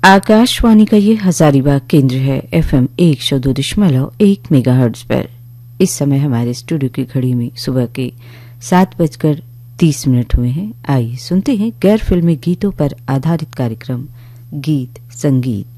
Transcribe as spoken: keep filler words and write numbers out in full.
आकाशवाणी का ये हजारीबाग केंद्र है। एफएम एक सौ दो दशमलव एक मेगाहर्ट्ज पर इस समय हमारे स्टूडियो की घड़ी में सुबह के सात बजकर तीस मिनट हुए हैं। आइए सुनते हैं गैर फिल्मी गीतों पर आधारित कार्यक्रम गीत संगीत।